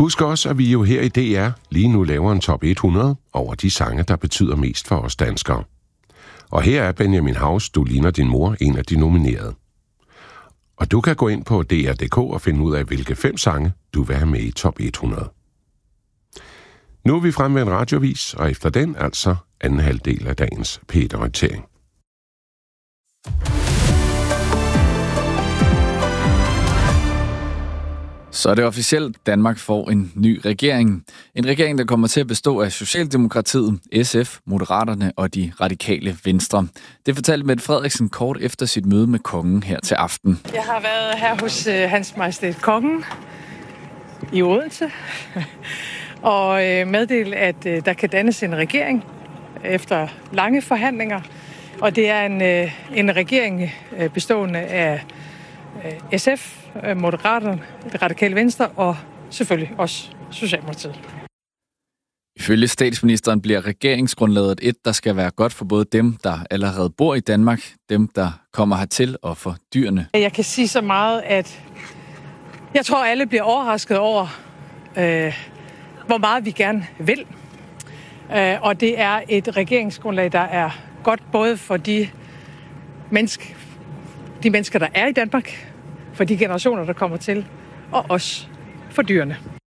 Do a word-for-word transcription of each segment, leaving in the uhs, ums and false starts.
Husk også, at vi jo her i D R lige nu laver en top hundrede over de sange, der betyder mest for os danskere. Og her er Benjamin Haus, Du ligner din mor, en af de nominerede. Og du kan gå ind på D R punktum d k og finde ud af, hvilke fem sange du vil have med i top hundrede. Nu er vi fremme med en radiovis, og efter den altså anden halvdel af dagens P et-orientering. Så er det officielt, Danmark får en ny regering. En regering, der kommer til at bestå af Socialdemokratiet, S F, Moderaterne og de radikale Venstre. Det fortalte Mette Frederiksen kort efter sit møde med kongen her til aften. Jeg har været her hos øh, Hans Majestæt Kongen i Odense og øh, meddelt, at øh, der kan dannes en regering efter lange forhandlinger. Og det er en, øh, en regering øh, bestående af øh, S F, øh, Moderaterne, det radikale Venstre og selvfølgelig også Socialdemokratiet. Ifølge statsministeren bliver regeringsgrundlaget et, der skal være godt for både dem, der allerede bor i Danmark, dem, der kommer hertil, og for dyrene. Jeg kan sige så meget, at jeg tror, alle bliver overrasket over, øh, hvor meget vi gerne vil. Øh, og det er et regeringsgrundlag, der er godt både for de, menneske, de mennesker, der er i Danmark, for de generationer, der kommer til, og også for dyrene.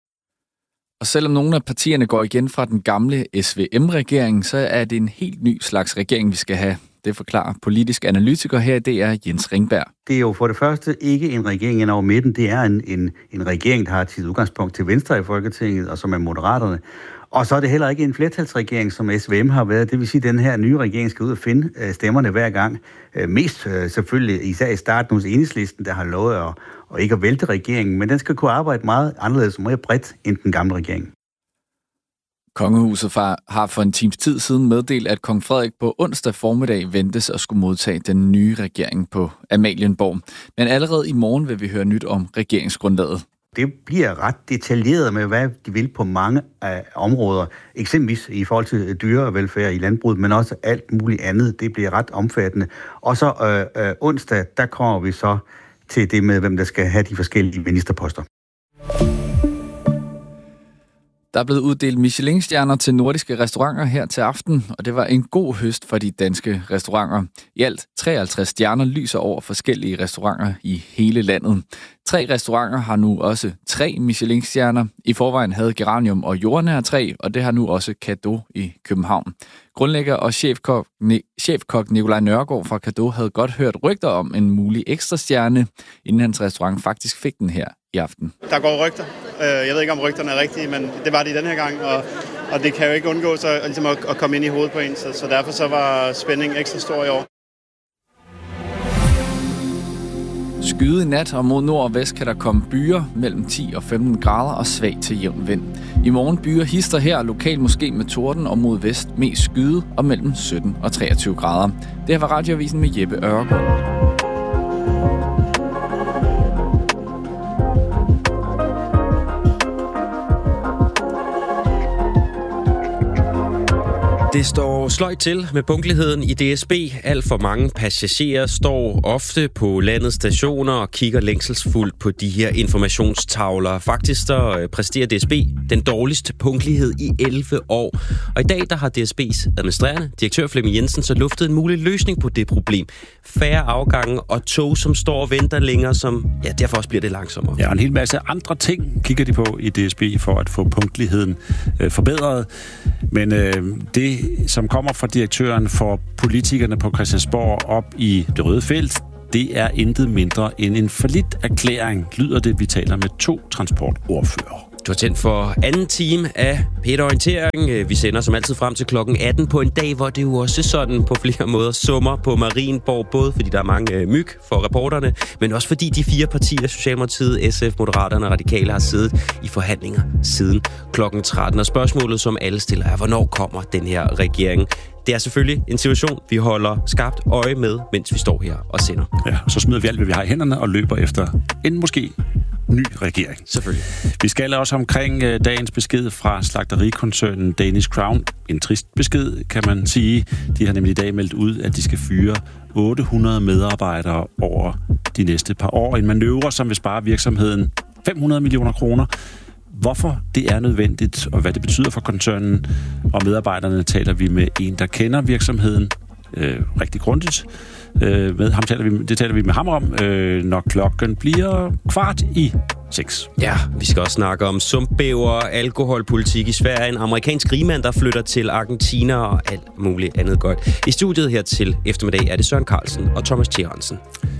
Og selvom nogle af partierne går igen fra den gamle S V M-regering, så er det en helt ny slags regering, vi skal have. Det forklarer politisk analytiker her, det er Jens Ringberg. Det er jo for det første ikke en regering ind over midten, det er en, en, en regering, der har sit udgangspunkt til venstre i Folketinget, og som er Moderaterne. Og så er det heller ikke en flertalsregering, som S V M har været. Det vil sige, at den her nye regering skal ud og finde stemmerne hver gang. Mest selvfølgelig, især i starten hos Enhedslisten, der har lovet at, at ikke at vælte regeringen, men den skal kunne arbejde meget anderledes og mere bredt end den gamle regering. Kongehuset har for en times tid siden meddelt, at kong Frederik på onsdag formiddag ventes at skulle modtage den nye regering på Amalienborg. Men allerede i morgen vil vi høre nyt om regeringsgrundlaget. Det bliver ret detaljeret med, hvad de vil på mange af områder. Eksempelvis i forhold til dyrevelfærd i landbruget, men også alt muligt andet. Det bliver ret omfattende. Og så øh, øh, onsdag, der kommer vi så til det med, hvem der skal have de forskellige ministerposter. Der er blevet uddelt Michelin-stjerner til nordiske restauranter her til aften, og det var en god høst for de danske restauranter. I alt treoghalvtreds stjerner lyser over forskellige restauranter i hele landet. Tre restauranter har nu også tre Michelin-stjerner. I forvejen havde Geranium og Jordnær tre, og det har nu også Cadeau i København. Grundlægger og chefkok, ne- chefkok Nikolaj Nørgaard fra Cadeau havde godt hørt rygter om en mulig ekstra stjerne, inden hans restaurant faktisk fik den her i aften. Der går rygter. Jeg ved ikke, om rygterne er rigtige, men det var det i den her gang, og, og det kan jo ikke undgå så, ligesom at, at komme ind i hovedet på en, så, så derfor så var spændingen ekstra stor i år. Skyde i nat, og mod nord og vest kan der komme byger mellem ti og femten grader og svag til jævn vind. I morgen byger hister her, lokalt måske med torden, og mod vest mest skyde og mellem sytten og treogtyve grader. Det her var Radioavisen med Jeppe Ørgaard. Det står sløjt til med punktligheden i D S B. Alt for mange passagerer står ofte på landets stationer og kigger længselsfuldt på de her informationstavler. Faktisk så præsterer D S B den dårligste punktlighed i elleve år. Og i dag der har D S B's administrerende direktør Flemming Jensen så luftet en mulig løsning på det problem. Færre afgange og tog, som står og venter længere, som ja, derfor også bliver det langsommere. Ja, og en hel masse andre ting kigger de på i D S B for at få punktligheden øh, forbedret. Men øh, det som kommer fra direktøren for politikerne på Christiansborg op i det røde felt, det er intet mindre end en fallit erklæring, lyder det, vi taler med to transportordførere. Du har tændt for anden time af P et-orientering. Vi sender som altid frem til klokken atten på en dag, hvor det jo også sådan på flere måder summer på Marienborg, både fordi der er mange myg for reporterne, men også fordi de fire partier, Socialdemokratiet, S F, Moderaterne og Radikale, har siddet i forhandlinger siden klokken tretten. Og spørgsmålet, som alle stiller, er, hvornår kommer den her regering? Det er selvfølgelig en situation, vi holder skarpt øje med, mens vi står her og sender. Ja, og så smider vi alt, hvad vi har i hænderne og løber efter en måske ny regering. Selvfølgelig. Vi skal også omkring uh, dagens besked fra slagterikoncernen Danish Crown. En trist besked, kan man sige. De har nemlig i dag meldt ud, at de skal fyre otte hundrede medarbejdere over de næste par år. En manøvre, som vil spare virksomheden fem hundrede millioner kroner. hvorfor det er nødvendigt, og hvad det betyder for koncernen og medarbejderne, taler vi med en, der kender virksomheden øh, rigtig grundigt. Øh, med ham taler vi, det taler vi med ham om, øh, når klokken bliver kvart i seks. Ja, vi skal også snakke om sumpbæver, alkoholpolitik i Sverige, en amerikansk rigmand, der flytter til Argentina og alt muligt andet godt. I studiet her til eftermiddag er det Søren Carlsen og Thomas T. Hansen.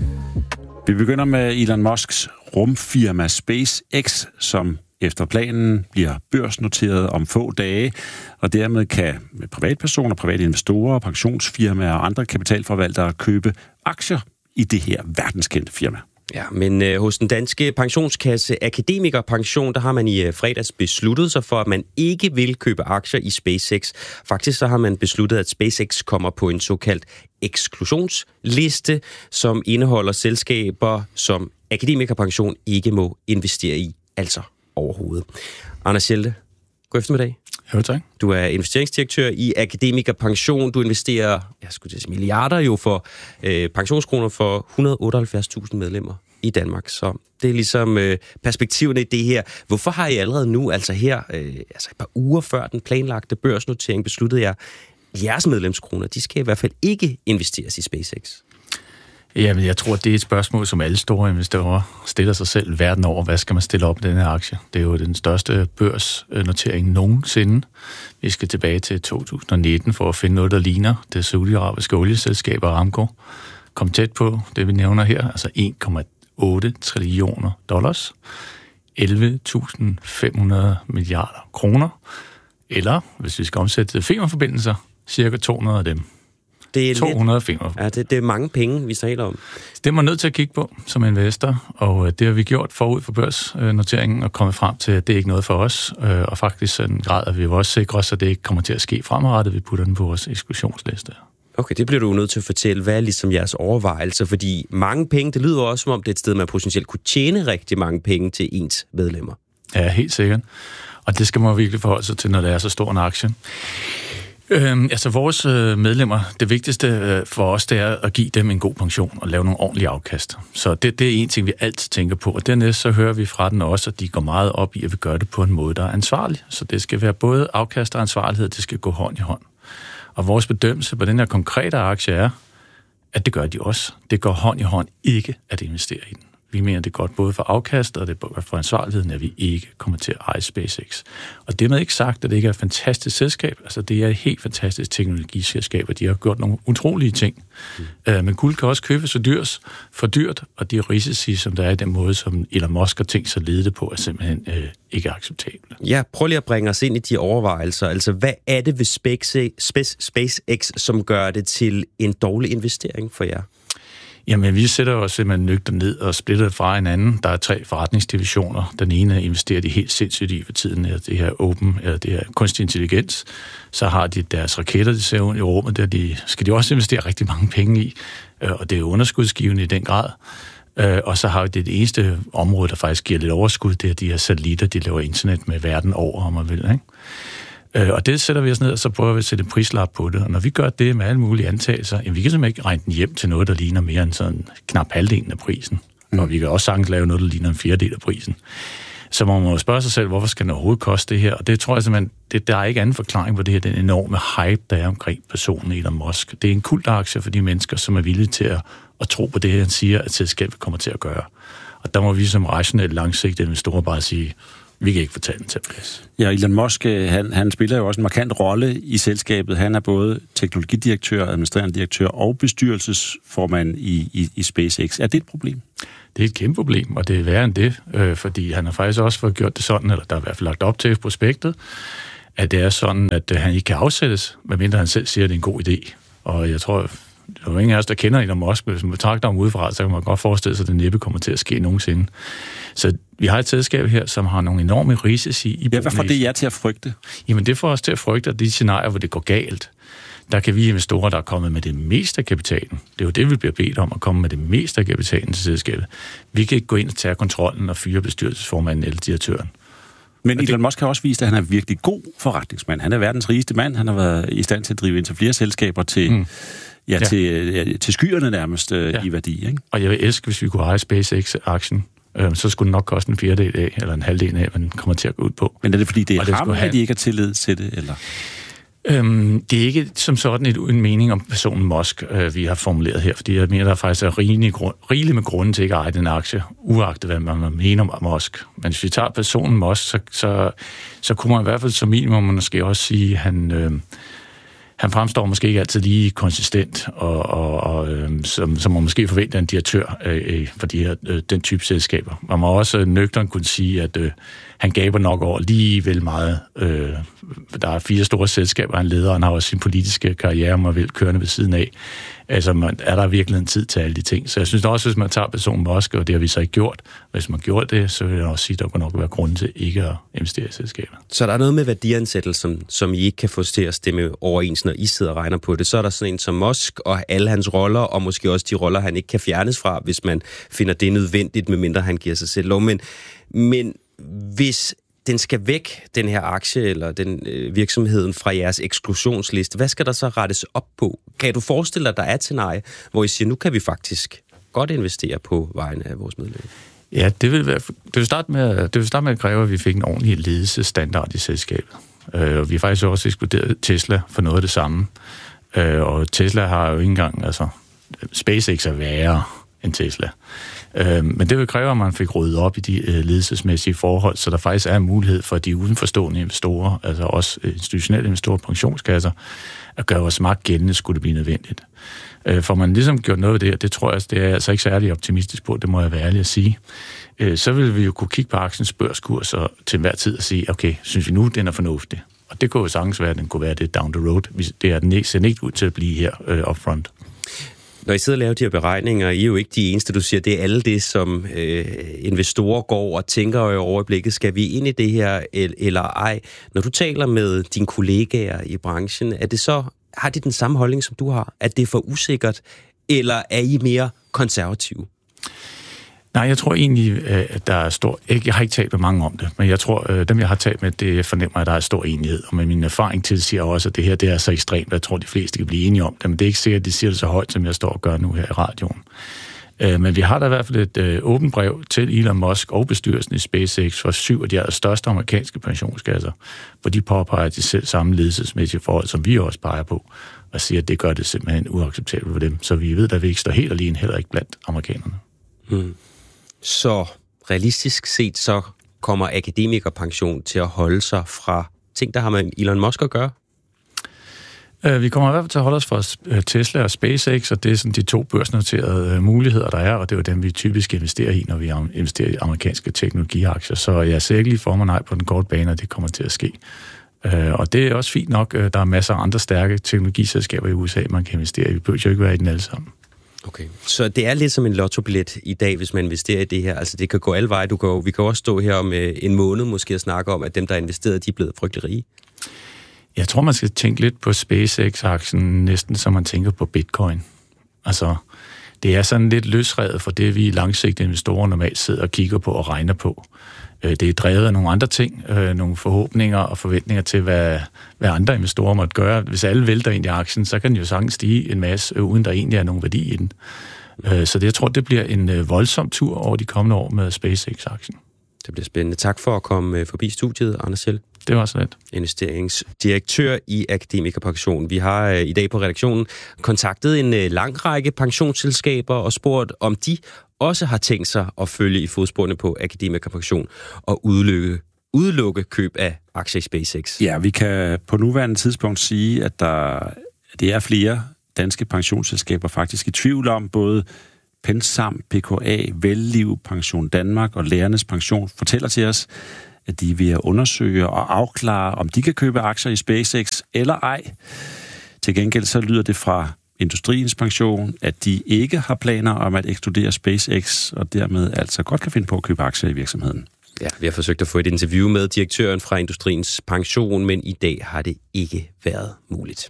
Vi begynder med Elon Musks rumfirma SpaceX, som efter planen bliver børsnoteret om få dage, og dermed kan privatpersoner, private investorer, pensionsfirmaer og andre kapitalforvaltere købe aktier i det her verdenskendte firma. Ja, men øh, hos den danske pensionskasse Akademikerpension, der har man i øh, fredags besluttet sig for, at man ikke vil købe aktier i SpaceX. Faktisk så har man besluttet, at SpaceX kommer på en såkaldt eksklusionsliste, som indeholder selskaber, som Akademikerpension ikke må investere i, altså overhovedet. Anders Schelte, god eftermiddag. Jo, tak. Du er investeringsdirektør i Akademikerpension. Du investerer, jeg skulle sige, milliarder jo for øh, pensionskroner for et hundrede og otteoghalvfjerds tusind medlemmer i Danmark. Så det er ligesom øh, perspektiverne i det her. Hvorfor har I allerede nu, altså her, øh, altså et par uger før den planlagte børsnotering, besluttet jer, at jeres medlemskroner, de skal i hvert fald ikke investeres i SpaceX? Jamen, jeg tror, det er et spørgsmål, som alle store investorer stiller sig selv verden over. Hvad skal man stille op i den her aktie? Det er jo den største børsnotering nogensinde. Vi skal tilbage til to tusind og nitten for at finde noget, der ligner det saudiarabiske olieselskab Aramco. Kom tæt på det, vi nævner her, altså en komma otte trillioner dollars, elleve tusind fem hundrede milliarder kroner, eller, hvis vi skal omsætte det, femmerforbindelser, cirka to hundrede af dem. Det er to hundrede femmer. Ja, det, det er mange penge, vi taler om. Det er man nødt til at kigge på som investor, og det har vi gjort forud for børsnoteringen og kommet frem til, at det er ikke noget for os, og faktisk sådan en grad, at vi også sikre os, at det ikke kommer til at ske fremadrettet. Vi putter den på vores eksklusionsliste. Okay, det bliver du nødt til at fortælle. Hvad er ligesom jeres overvejelser? Fordi mange penge, det lyder også som om, det er et sted, man potentielt kunne tjene rigtig mange penge til ens medlemmer. Ja, helt sikkert. Og det skal man virkelig forholde sig til, når det er så stor en aktie. Øhm, altså vores øh, medlemmer, det vigtigste øh, for os, det er at give dem en god pension og lave nogle ordentlige afkast. Så det, det er en ting, vi altid tænker på. Og dernæst så hører vi fra den også, at de går meget op i, at vi gør det på en måde, der er ansvarlig. Så det skal være både afkast og ansvarlighed, det skal gå hånd i hånd. Og vores bedømmelse på den her konkrete aktie er, at det gør de også. Det går hånd i hånd ikke at investere i den. Vi mener, det er godt både for afkast, og det er godt for ansvarligheden, at vi ikke kommer til at eje SpaceX. Og det er ikke sagt, at det ikke er et fantastisk selskab. Altså, det er et helt fantastisk teknologiselskab, og de har gjort nogle utrolige ting. Mm. Uh, men guld kan også købes for dyrt, for dyrt, og de risici, som der er i den måde, som Elon Musk har tænkt sig at lede det på, er simpelthen uh, ikke acceptable. Ja, prøv lige at bringe os ind i de overvejelser. Altså, hvad er det ved SpaceX, som gør det til en dårlig investering for jer? Jamen, vi sætter os simpelthen nøgter ned og splitter fra hinanden. Der er tre forretningsdivisioner. Den ene investerer de helt sindssygt i for tiden, det her open, eller det her kunstig intelligens. Så har de deres raketter, de ser ud i rummet, der de, skal de også investere rigtig mange penge i, og det er underskudsgivende i den grad. Og så har vi det, det eneste område, der faktisk giver lidt overskud, det er de her satellitter, de laver internet med verden over, om man vil, ikke? Og det sætter vi os ned, og så prøver vi at sætte en prislap på det. Og når vi gør det med alle mulige antagelser, jamen vi kan simpelthen ikke regne den hjem til noget, der ligner mere end sådan knap halvdelen af prisen. Mm. Og vi kan også sagtens lave noget, der ligner en fjerdedel af prisen. Så man må jo spørge sig selv, hvorfor skal den overhovedet koste det her? Og det tror jeg simpelthen, det, der er ikke anden forklaring på det her, den enorme hype, der er omkring personen Elon Musk. Det er en kultaktie for de mennesker, som er villige til at, at tro på det her, han siger, at selskabet kommer til at gøre. Og der må vi som rationelt langsigtede investorer bare sige, vi kan ikke fortælle den til plads. Ja, Elon Musk, han, han spiller jo også en markant rolle i selskabet. Han er både teknologidirektør, administrerende direktør og bestyrelsesformand i, i, i SpaceX. Er det et problem? Det er et kæmpe problem, og det er værre end det, øh, fordi han har faktisk også fået gjort det sådan, eller der er i hvert fald lagt op til i prospektet, at det er sådan, at han ikke kan afsættes, medmindre han selv siger, at det er en god idé. Og jeg tror, der er ingen af os, der kender Elon Musk, hvis man betragter ham udefra, så kan man godt forestille sig, at det næppe kommer til at ske nogensinde. Så vi har et selskab her, som har nogle enorme risici i ja, hvad får det jer til at frygte? Jamen det får os til at frygte, at de scenarier, hvor det går galt, der kan vi investorer, der er kommet med det meste af kapitalen. Det er jo det, vi bliver bedt om, at komme med det meste af kapitalen til selskabet. Vi kan ikke gå ind og tage kontrollen og fyre bestyrelsesformanden eller direktøren. Men Elon Musk har også vist, at han er virkelig god forretningsmand. Han er verdens rigeste mand. Han har været i stand til at drive ind til flere selskaber til... Mm. Ja, ja. Til, ja, til skyerne nærmest øh, ja. i værdi, ikke? Og jeg vil elske, hvis vi kunne eje SpaceX-aktien øh, så skulle det nok koste en fjerdedel af, eller en halvdel af, hvad den kommer til at gå ud på. Men er det fordi, det er det ham, have... at de ikke har tillid til det, eller? Øhm, det er ikke som sådan et, en mening om personen Musk, øh, vi har formuleret her, fordi jeg mener, der faktisk er rigelig, grund, rigelig med grunden til ikke at eje den aktie, uagtet hvad man mener om Musk. Men hvis vi tager personen Musk, så, så, så kunne man i hvert fald som minimum måske også sige, at han, øh, han fremstår måske ikke altid lige konsistent, og, og, og øh, som, som man måske forventer en direktør øh, for de her, øh, den type selskaber. Man må også nøgternt kunne sige, at øh, han gaber nok over lige vel meget. Øh, der er fire store selskaber, han leder, og han har også sin politiske karriere, man vil kørende ved siden af. Altså, man, er der virkelig en tid til alle de ting? Så jeg synes også, hvis man tager personen Musk, og det har vi så ikke gjort, hvis man gjorde det, så vil jeg også sige, at der kunne nok være grund til ikke at investere i selskaber. Så der er noget med værdiansættelse, som, som I ikke kan få til at stemme overens, når I sidder og regner på det. Så er der sådan en som Musk og alle hans roller, og måske også de roller, han ikke kan fjernes fra, hvis man finder det nødvendigt, medmindre han giver sig selv lov. Men, men hvis den skal væk, den her aktie eller den øh, virksomheden fra jeres eksklusionsliste, hvad skal der så rettes op på? Kan du forestille dig, at der er et scenarie, hvor I siger, nu kan vi faktisk godt investere på vegne af vores medlemmer? Ja, det vil, være, det vil, starte, med, det vil starte med at kræve, at vi fik en ordentlig ledelsesstandard i selskabet. Øh, og vi har faktisk også ekskluderet Tesla for noget af det samme. Øh, og Tesla har jo ikke engang, altså SpaceX er værre end Tesla. Men det vil kræve, at man fik ryddet op i de ledelsesmæssige forhold, så der faktisk er en mulighed for de udenforstående investorer, altså også institutionelle investorer, pensionskasser, at gøre vores magt gældende, skulle det blive nødvendigt. For man ligesom gjort noget ved det, og det tror jeg, det er jeg altså ikke særlig optimistisk på, det må jeg være ærlig at sige. Så vil vi jo kunne kigge på aktiens børskurs og til hver tid og sige, okay, synes vi nu, den er fornuftig? Og det kunne jo sagtens være, at den kunne være det down the road. Det er den ikke, ser ikke ud til at blive her uh, upfront. Når I sidder og laver de her beregninger, I er jo ikke de eneste, du siger, det er alle det, som øh, investorer går og tænker i overblikket. Skal vi ind i det her, eller ej? Når du taler med dine kollegaer i branchen, er det så, har de den samme holdning, som du har? At det er for usikkert, eller er I mere konservative? Nej, jeg tror egentlig, at der er stor... Jeg har ikke talt med mange om det, men jeg tror, at dem, jeg har talt med, det fornemmer, at der er stor enighed. Og med min erfaring tilsiger også, at det her det er så ekstremt, at jeg tror, at de fleste kan blive enige om det. Men det er ikke sikkert, at de siger det så højt, som jeg står og gør nu her i radioen. Men vi har da i hvert fald et åbent brev til Elon Musk og bestyrelsen i SpaceX for syv af de største amerikanske pensionskasser, hvor de påpeger de selv samme ledelsesmæssige forhold, som vi også peger på, og siger, at det gør det simpelthen uacceptabelt for dem. Så vi ved, at vi ikke står helt alene, heller ikke blandt amerikanerne. Hmm. Så realistisk set, så kommer akademikerpension til at holde sig fra ting, der har med Elon Musk at gøre? Vi kommer i hvert fald til at holde os fra Tesla og SpaceX, og det er sådan de to børsnoterede muligheder, der er, og det er jo dem, vi typisk investerer i, når vi investerer i amerikanske teknologiaktier. Så jeg ser ikke lige for mig nej på den korte bane, at det kommer til at ske. Og det er også fint nok. Der er masser af andre stærke teknologiselskaber i U S A, man kan investere i. Vi behøver jo ikke være i den alle sammen. Okay, så det er lidt som en lottobillet i dag, hvis man investerer i det her. Altså det kan gå alle veje. Du kan, vi kan også stå her om en måned måske og snakke om, at dem, der er investeret, de er blevet frygtelig rige. Jeg tror, man skal tænke lidt på SpaceX-aktien, næsten som man tænker på Bitcoin. Altså, det er sådan lidt løsredet for det, vi langsigtede investorer normalt sidder og kigger på og regner på. Det er drevet af nogle andre ting, nogle forhåbninger og forventninger til, hvad, hvad andre investorer måtte gøre. Hvis alle vælter ind i aktien, så kan den jo sagtens stige en masse, uden der egentlig er nogen værdi i den. Så det, jeg tror, det bliver en voldsom tur over de kommende år med SpaceX-aktien. Det bliver spændende. Tak for at komme forbi studiet, Anders Schell. Det var så lidt. Investeringsdirektør i Akademikerpension. Vi har i dag på redaktionen kontaktet en lang række pensionsselskaber og spurgt, om de også har tænkt sig at følge i fodsporene på Akademikerpension og udelukke, udelukke køb af aktier i SpaceX. Ja, vi kan på nuværende tidspunkt sige, at der det er flere danske pensionsselskaber faktisk i tvivl om. Både PenSam, P K A, Velliv, Pension Danmark og Lærernes Pension fortæller til os, at de vil undersøge og afklare, om de kan købe aktier i SpaceX eller ej. Til gengæld så lyder det fra Industriens Pension, at de ikke har planer om at ekskludere SpaceX, og dermed altså godt kan finde på at købe aktier i virksomheden. Ja, vi har forsøgt at få et interview med direktøren fra Industriens Pension, men i dag har det ikke været muligt.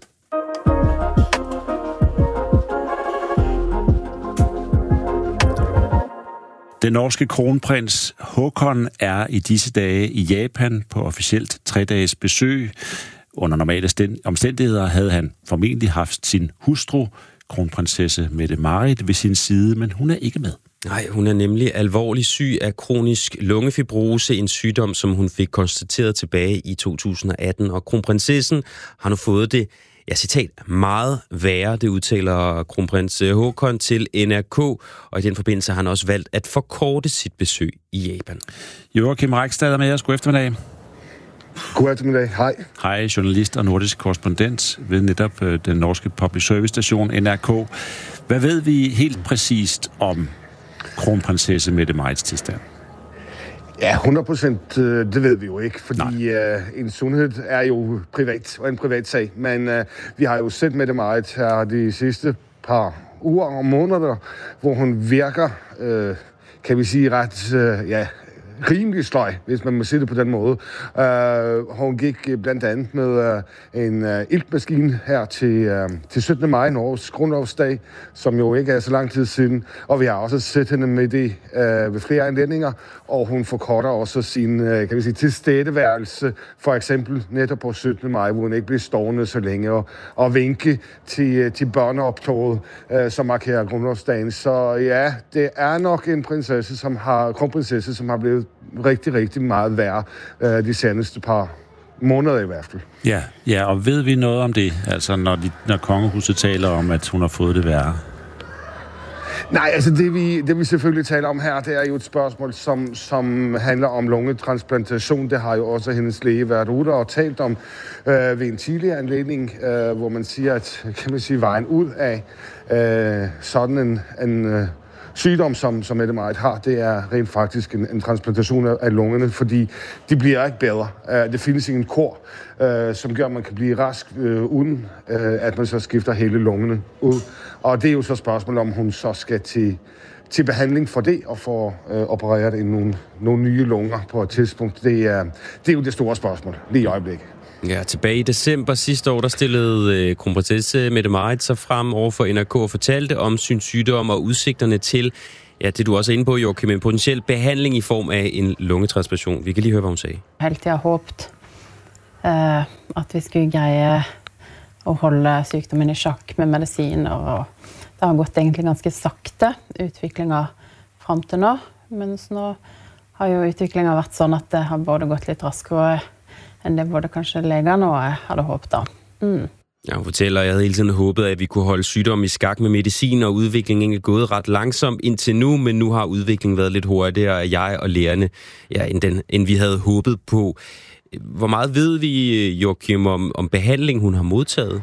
Den norske kronprins Håkon er i disse dage i Japan på officielt tre-dages besøg. Under normale omstændigheder havde han formentlig haft sin hustru, kronprinsesse Mette-Marit, ved sin side, men hun er ikke med. Nej, hun er nemlig alvorligt syg af kronisk lungefibrose, en sygdom, som hun fik konstateret tilbage i to tusind og atten. Og kronprinsessen har nu fået det, ja, citat, meget værre, det udtaler kronprins Haakon til N R K, og i den forbindelse har han også valgt at forkorte sit besøg i Japan. Joachim Reichstad er med os. God eftermiddag. God eftermiddag. Hej. Hej, journalist og nordisk korrespondent ved netop den norske public service station N R K. Hvad ved vi helt præcist om kronprinsesse Mette-Marits tilstand? Ja, hundrede procent det ved vi jo ikke, fordi uh, en sundhed er jo privat og en privat sag. Men uh, vi har jo set Mette-Marit her de sidste par uger og måneder, hvor hun virker, uh, kan vi sige, ret, uh, ja, rimelig sløj, hvis man må sige det på den måde. Uh, hun gik blandt andet med uh, en uh, iltmaskine her til, uh, til syttende maj, Norges grundlovsdag, som jo ikke er så lang tid siden. Og vi har også set hende med det uh, ved flere anledninger, og hun forkorter også sin uh, kan vi sige, tilstedeværelse, for eksempel netop på syttende maj, hvor hun ikke bliver stående så længe og, og vinke til, uh, til børneoptoget, uh, som markerer grundlovsdagen. Så ja, det er nok en prinsesse, som har, kronprinsesse, som har blevet rigtig, rigtig meget værd øh, de seneste par måneder i hvert fald. Ja, ja, og ved vi noget om det, altså når, de, når kongehuset taler om, at hun har fået det værre? Nej, altså det vi, det vi selvfølgelig taler om her, det er jo et spørgsmål, som, som handler om lungetransplantation. Det har jo også hendes læge været ude og talt om øh, ved en tidligere anledning, øh, hvor man siger, at kan man sige, vejen ud af øh, sådan en, en øh, sygdom, som, som Mette-Marit har, det er rent faktisk en, en transplantation af, af lungerne, fordi de bliver ikke bedre. Uh, det findes ikke en kur, uh, som gør, at man kan blive rask, uh, uden uh, at man så skifter hele lungerne ud. Og det er jo så spørgsmålet, om hun så skal til, til behandling for det, og få uh, opereret i nogle, nogle nye lunger på et tidspunkt. Det er, det er jo det store spørgsmål lige i øjeblikket. Ja, tilbage i december sidste år, der stillede øh, kronprinsesse Mette-Marit sig frem over for N R K og fortalte om sin sygdom og udsigterne til, ja, det du også er inde på, Joachim, en potentiel behandling i form af en lungetransplantation. Vi kan lige høre, hvad hun sagde. Helt til jeg håbet, uh, at vi skulle greie at holde sygdommen i sjakk med medicin, og det har gått egentlig ganske sakte, utviklingen frem til nå, mens nå har jo utviklingen vært sånn at det har både gått litt raskere enn det både kanskje legerne og jeg hadde håbet da. Mm. Ja, hun fortæller, at jeg havde hele tiden håbet, at vi kunne holde sygdom i skak med medicin, og udviklingen er gået ret langsomt indtil nu, men nu har udviklingen været lidt hurtigere af jeg og lærerne, ja, end, den, end vi havde håbet på. Hvor meget ved vi, Joachim, om, om behandling, hun har modtaget?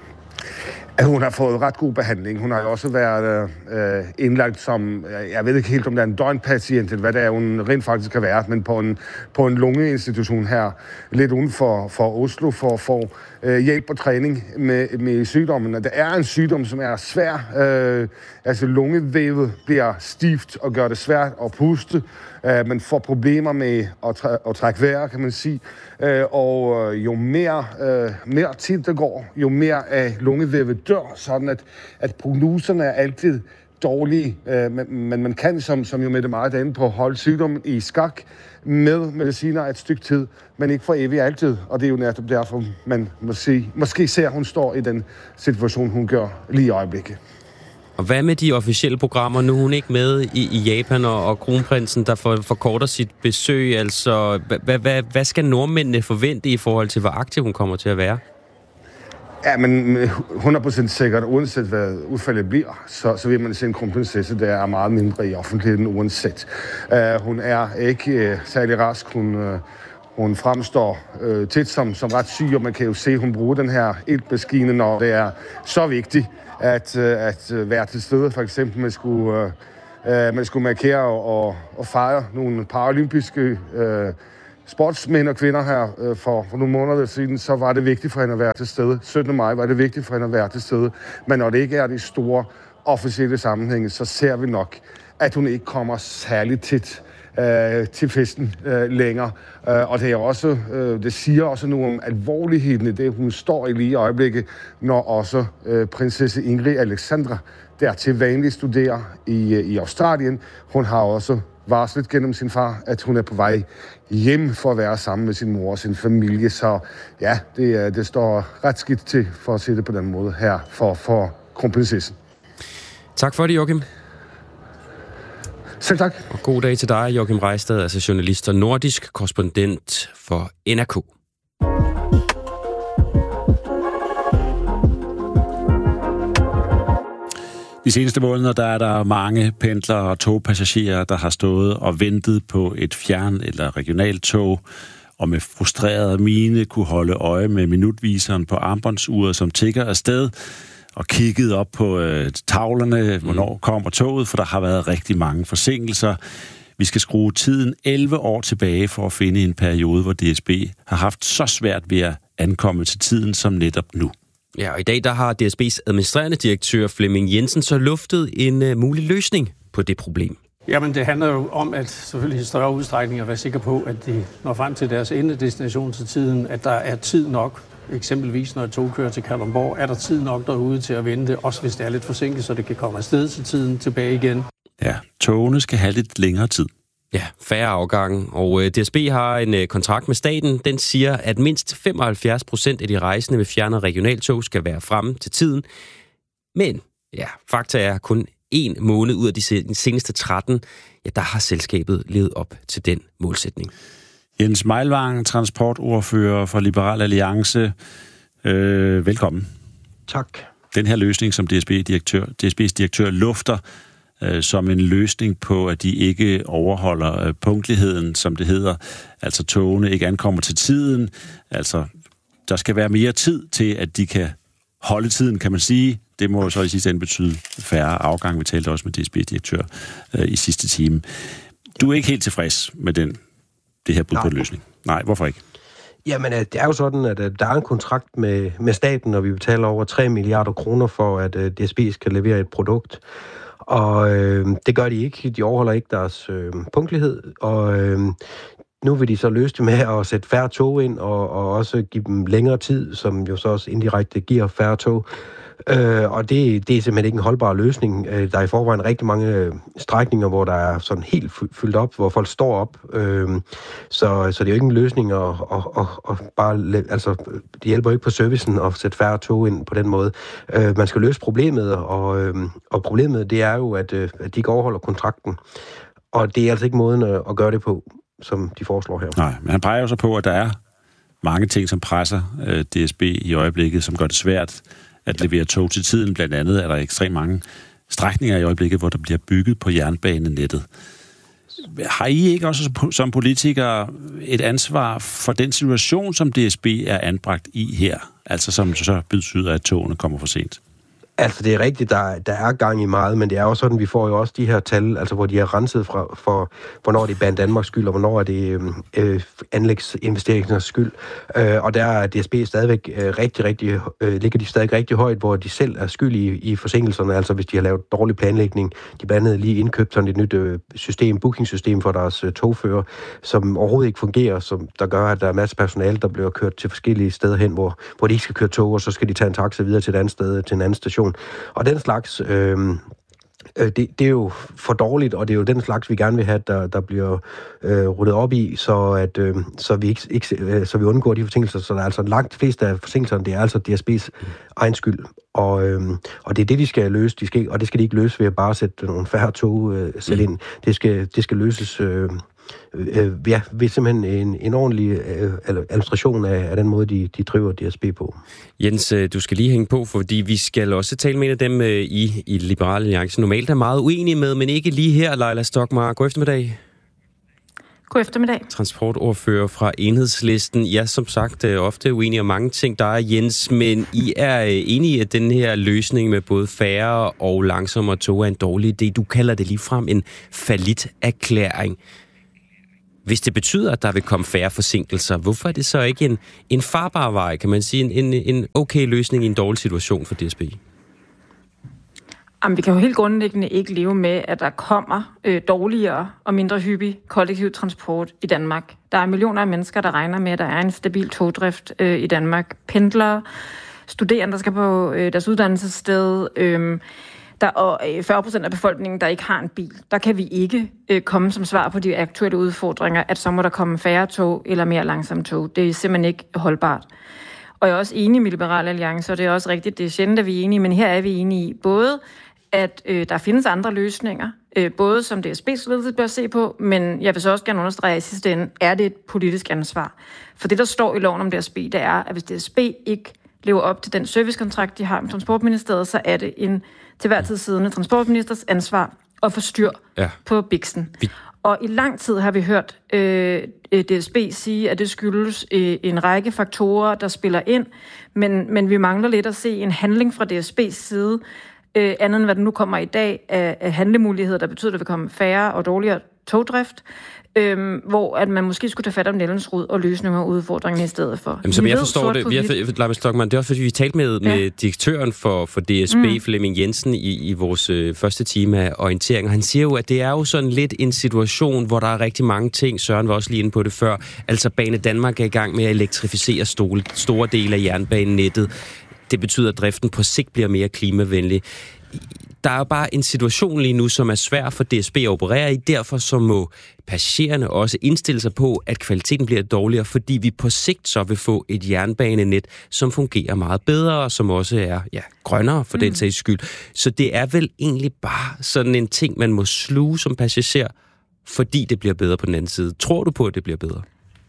Hun har fået ret god behandling. Hun har jo også været øh, indlagt som, jeg ved ikke helt, om det er en døgnpatient, eller hvad det er, hun rent faktisk har været, men på en, på en lungeinstitution her, lidt uden for, for Oslo, for at få øh, hjælp og træning med, med sygdommen. Og det er en sygdom, som er svær. Øh, altså lungevævet bliver stift og gør det svært at puste. Uh, man får problemer med at, træ- at trække vejr, kan man sige. Uh, og uh, jo mere, uh, mere tid der går, jo mere af lungevævet dør, sådan at, at prognoserne er altid dårlige. Uh, men, men man kan, som, som jo Mette-Marit er inde på, holde sygdommen i skak med mediciner et stykke tid, men ikke for evigt altid. Og det er jo netop derfor, man måske, måske ser, at hun står i den situation, hun gør lige i øjeblikket. Og hvad med de officielle programmer? Nu er hun ikke med i, i Japan, og, og kronprinsen, der for, forkorter sit besøg. Altså, hvad, hvad, hvad skal nordmændene forvente i forhold til, hvor aktiv hun kommer til at være? Ja, men hundrede procent sikkert, uanset hvad udfaldet bliver, så, så vil man se en kronprinsesse, der er meget mindre i offentligheden uanset. Uh, hun er ikke uh, særlig rask. Hun, uh, hun fremstår uh, tit som, som ret syg, og man kan jo se, at hun bruger den her iltmaskine, når det er så vigtigt at, uh, at uh, være til stede. For eksempel, man skulle, uh, uh, man skulle markere og, og fejre nogle paralympiske uh, sportsmænd og kvinder her øh, for, for nogle måneder siden, så var det vigtigt for hende at være til stede. syttende maj var det vigtigt for hende at være til stede. Men når det ikke er de store officielle sammenhænge, så ser vi nok, at hun ikke kommer særligt tit øh, til festen øh, længere. Øh, og det, er også, øh, det siger også noget om alvorligheden i det, hun står i lige i øjeblikket, når også øh, prinsesse Ingrid Alexandra, der til vanligt studerer i, i Australien. Hun har også varslet gennem sin far, at hun er på vej hjem for at være sammen med sin mor og sin familie. Så ja, det, det står ret skidt til, for at se det på den måde her, for, for kronprinsessen. Tak for det, Joachim. Selv tak. Og god dag til dig, Joachim Reistad, altså journalist og nordisk korrespondent for N R K. De seneste måneder, der er der mange pendlere og togpassagerer, der har stået og ventet på et fjern- eller regionaltog, og med frustreret mine kunne holde øje med minutviseren på armbåndsuret, som tikker afsted, og kigget op på øh, tavlerne, hvornår kommer toget, for der har været rigtig mange forsinkelser. Vi skal skrue tiden elleve år tilbage for at finde en periode, hvor D S B har haft så svært ved at ankomme til tiden som netop nu. Ja, og i dag der har D S B's administrerende direktør Flemming Jensen så luftet en uh, mulig løsning på det problem. Jamen, det handler jo om, at selvfølgelig i større udstrækning at være sikker på, at de når frem til deres endedestination til tiden, at der er tid nok. Eksempelvis når et tog kører til Kalundborg, er der tid nok derude til at vente, også hvis det er lidt forsinket, så det kan komme afsted til tiden tilbage igen. Ja, togene skal have lidt længere tid. Ja, færre afgange, og D S B har en kontrakt med staten. Den siger, at mindst femoghalvfjerds procent af de rejsende med fjernet regionaltog skal være fremme til tiden. Men ja, fakta er kun en måned ud af de seneste tretten, ja, der har selskabet levet op til den målsætning. Jens Meilvang, transportordfører for Liberal Alliance. Øh, velkommen. Tak. Den her løsning, som D S B-direktør, D S B's direktør lufter, øh, som en løsning på, at de ikke overholder øh, punktligheden, som det hedder. Altså togene ikke ankommer til tiden. Altså, der skal være mere tid til, at de kan holde tiden, kan man sige. Det må så i sidste ende betyde færre afgang. Vi talte også med D S B-direktør øh, i sidste time. Du er ikke helt tilfreds med den, det her bud på løsning? Nej, hvorfor ikke? Jamen, det er jo sådan, at der er en kontrakt med, med staten, og vi betaler over tre milliarder kroner for, at D S B skal levere et produkt. Og øh, det gør de ikke. De overholder ikke deres øh, punktlighed, og øh, nu vil de så løse det med at sætte færre tog ind, og, og også give dem længere tid, som jo så også indirekte giver færre tog. Øh, og det, det er simpelthen ikke en holdbar løsning. Øh, der er i forvejen rigtig mange strækninger, hvor der er sådan helt fyldt op, hvor folk står op. Øh, så, så det er jo ikke en løsning at, at, at, at bare... Altså, det hjælper ikke på servicen at sætte færre tog ind på den måde. Øh, man skal løse problemet, og, øh, og problemet det er jo, at, at de ikke overholder kontrakten. Og det er altså ikke måden at, at gøre det på, som de foreslår her. Nej, men han peger jo så på, at der er mange ting, som presser øh, D S B i øjeblikket, som gør det svært at levere tog til tiden. Blandt andet er der ekstremt mange strækninger i øjeblikket, hvor der bliver bygget på jernbanenettet. Har I ikke også som politikere et ansvar for den situation, som D S B er anbragt i her? Altså som så betyder, at togene kommer for sent? Altså, det er rigtigt, der, der er gang i meget, men det er også sådan, vi får jo også de her tal, altså hvor de er renset fra, for, hvornår det er Banen Danmarks skyld, og hvornår er det øh, anlægsinvesteringers skyld. Øh, og der er D S B stadigvæk øh, rigtig, rigtig, øh, ligger de stadig rigtig højt, hvor de selv er skyld i, i forsinkelserne, altså hvis de har lavet dårlig planlægning. De blandt andet lige indkøbt sådan et nyt øh, system, bookingsystem for deres øh, togfører, som overhovedet ikke fungerer, som der gør, at der er masser af personale, der bliver kørt til forskellige steder hen, hvor, hvor de ikke skal køre tog, og så skal de tage en taxa videre til et andet sted, til en anden station. Og den slags, øh, det, det er jo for dårligt, og det er jo den slags, vi gerne vil have, der, der bliver øh, ryddet op i, så, at, øh, så, vi ikke, ikke, øh, så vi undgår de forsinkelser. Så der er altså langt flest af forsinkelserne, det er altså D S B's egen skyld. Og, øh, og det er det, de skal løse, de skal, og det skal de ikke løse ved at bare sætte nogle færre tog øh, sætte ind. Det skal, det skal løses... Øh, Øh, ja, ved simpelthen en, en ordentlig øh, administration af, af den måde, de, de driver D S B på. Jens, du skal lige hænge på, fordi vi skal også tale med en af dem øh, i, i Liberal Alliance. Normalt er meget uenige med, men ikke lige her, Leila Stokmark. God eftermiddag. God eftermiddag. Transportordfører fra Enhedslisten. Ja, som sagt, ofte uenige om mange ting, der er, Jens, men I er enige i, at den her løsning med både færre og langsommere tog er en dårlig idé. Du kalder det ligefrem en fallit-erklæring. Hvis det betyder, at der vil komme færre forsinkelser, hvorfor er det så ikke en, en farbar vej, kan man sige, en, en okay løsning i en dårlig situation for D S B? Jamen, vi kan jo helt grundlæggende ikke leve med, at der kommer øh, dårligere og mindre hyppig kollektiv transport i Danmark. Der er millioner af mennesker, der regner med, at der er en stabil togdrift øh, i Danmark. Pendlere, studerende, der skal på øh, deres uddannelsessted, øh, der er fyrre procent af befolkningen, der ikke har en bil. Der kan vi ikke øh, komme som svar på de aktuelle udfordringer, at så må der komme færre tog eller mere langsomme tog. Det er simpelthen ikke holdbart. Og jeg er også enig med Liberal Alliance, og det er også rigtigt, det er sjældent, at vi er enige, men her er vi enige i både, at øh, der findes andre løsninger, øh, både som D S B's ledelse bør se på, men jeg vil så også gerne understrege, at i sidste ende er det et politisk ansvar. For det, der står i loven om D S B, det er, at hvis D S B ikke lever op til den servicekontrakt, de har med Transportministeriet, så er det en til hver tid siddende transportministers ansvar at få styr ja. på biksen. Vi... Og i lang tid har vi hørt øh, D S B sige, at det skyldes øh, en række faktorer, der spiller ind, men, men vi mangler lidt at se en handling fra D S B's side, øh, andet end hvad der nu kommer i dag af, af handlemuligheder, der betyder, at der vil komme færre og dårligere togdrift, øhm, hvor at man måske skulle tage fat om nældens rod og løse nogle af udfordringerne i stedet for. Jamen, som jeg forstår det, vi har, Laila Stockmann, det er også fordi, vi talte med, ja. med direktøren for, for D S B, mm. Flemming Jensen, i, i vores øh, første time af orientering, og han siger jo, at det er jo sådan lidt en situation, hvor der er rigtig mange ting, Søren var også lige inde på det før, altså Bane Danmark er i gang med at elektrificere store, store dele af jernbanenettet. Det betyder, at driften på sigt bliver mere klimavenlig. Der er bare en situation lige nu, som er svær for D S B at operere i. Derfor så må passagererne også indstille sig på, at kvaliteten bliver dårligere, fordi vi på sigt så vil få et jernbanenet, som fungerer meget bedre, og som også er ja, grønnere for mm. den sags skyld. Så det er vel egentlig bare sådan en ting, man må sluge som passager, fordi det bliver bedre på den anden side. Tror du på, at det bliver bedre?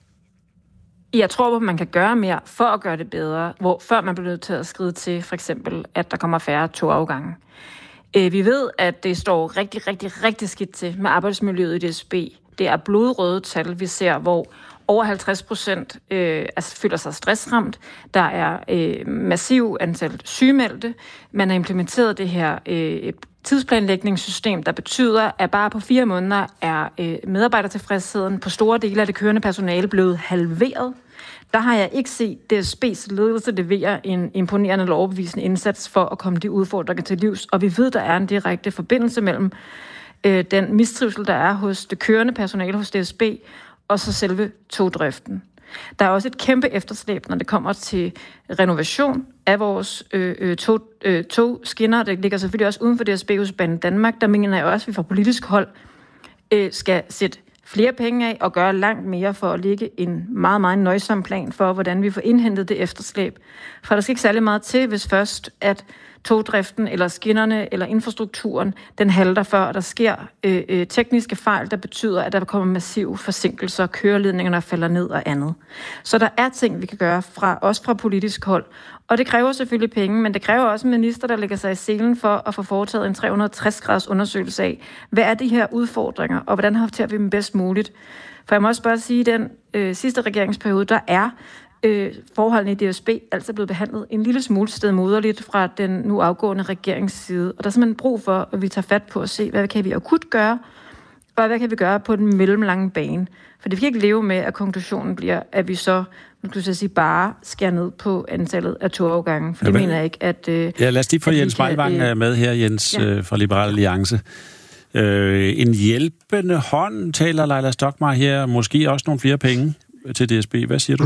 Jeg tror, at man kan gøre mere for at gøre det bedre, hvor før man bliver nødt til at skride til, for eksempel, at der kommer færre togafgange. Vi ved, at det står rigtig, rigtig, rigtig skidt til med arbejdsmiljøet i D S B. Det er blodrøde tal, vi ser, hvor over halvtreds procent øh, altså føler sig stressramt. Der er øh, massiv antal sygemeldte. Man har implementeret det her øh, tidsplanlægningssystem, der betyder, at bare på fire måneder er øh, medarbejdertilfredsheden på store dele af det kørende personale blevet halveret. Der har jeg ikke set D S B's ledelse levere en imponerende lovbevisende indsats for at komme de udfordringer til livs. Og vi ved, der er en direkte forbindelse mellem øh, den mistrivsel, der er hos det kørende personale hos D S B, og så selve togdriften. Der er også et kæmpe efterslæb, når det kommer til renovation af vores øh, tog, øh, togskinner. Det ligger selvfølgelig også uden for D S B hos Bane Danmark. Der mener jeg også, at vi fra politisk hold øh, skal sætte flere penge af og gøre langt mere for at lægge en meget, meget nøjsom plan for, hvordan vi får indhentet det efterslæb. For der skal ikke særlig meget til, hvis først, at togdriften eller skinnerne eller infrastrukturen, den halter før, der sker øh, øh, tekniske fejl, der betyder, at der kommer massive forsinkelser, køreledningerne falder ned og andet. Så der er ting, vi kan gøre, fra, også fra politisk hold. Og det kræver selvfølgelig penge, men det kræver også en minister, der lægger sig i selen for at få foretaget en tre hundrede og tres graders undersøgelse af, hvad er de her udfordringer, og hvordan håndterer vi dem bedst muligt. For jeg må også bare sige, at i den øh, sidste regeringsperiode, der er øh, forholdene i D S B altså blevet behandlet en lille smule stedmoderligt fra den nu afgående regerings side. Og der er simpelthen brug for, at vi tager fat på at se, hvad kan vi akut gøre, og hvad kan vi gøre på den mellemlange bane. For det kan ikke leve med, at konklusionen bliver, at vi så, nu skal jeg sige, bare skærer ned på antallet af togafgange. For det ja, mener jeg ikke, at... Øh, ja, lad os lige få Jens Meilvang øh, med her, Jens, ja. øh, fra Liberal Alliance. Øh, en hjælpende hånd, taler Laila Stockmarr her. Måske også nogle flere penge til D S B. Hvad siger du?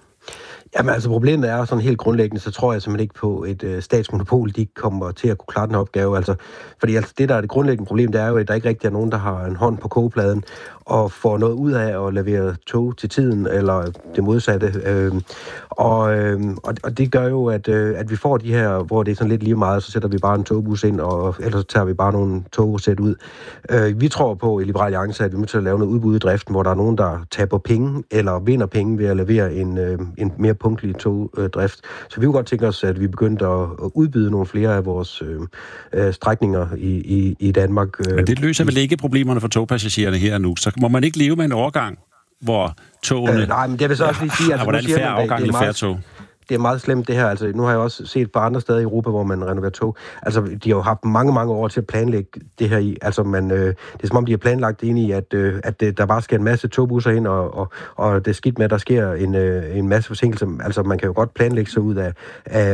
Jamen altså problemet er sådan helt grundlæggende, så tror jeg simpelthen ikke på et øh, statsmonopol, de kommer til at kunne klare den opgave. Altså, fordi altså, det, der er det grundlæggende problem, det er jo, at der ikke rigtig er nogen, der har en hånd på kogepladen og får noget ud af at levere tog til tiden, eller det modsatte. Øh, og, øh, og det gør jo, at, øh, at vi får de her, hvor det er sådan lidt lige meget, så sætter vi bare en togbus ind, og ellers så tager vi bare nogle togsæt ud. Øh, vi tror på i Liberal Alliance, at vi må til at lave noget udbud i driften, hvor der er nogen, der taber penge, eller vinder penge ved at levere en, øh, en mere punktlig togdrift. Så vi kunne godt tænke os, at vi begyndte at udbyde nogle flere af vores øh, strækninger i, i, i Danmark. Men det løser vel ikke problemerne for togpassagererne her nu? Så må man ikke leve med en overgang, hvor togene... Øh, nej, men det vil så også lige sige... Altså, hvordan færre afgang eller færre tog? Det er meget slemt det her. Altså, nu har jeg også set på andre steder i Europa, hvor man renoverer tog. Altså, de har jo haft mange, mange år til at planlægge det her i. Altså, man, øh, det er som om, de har planlagt det ind i, at, øh, at det, der bare skal en masse togbusser ind, og, og, og det er skidt med, at der sker en, øh, en masse forsinkelse. Altså, man kan jo godt planlægge sig ud af, af